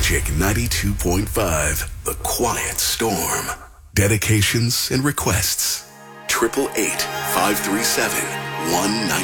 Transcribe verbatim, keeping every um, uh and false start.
Magic ninety-two point five, The Quiet Storm. Dedications and requests. Triple eight five three seven one nine.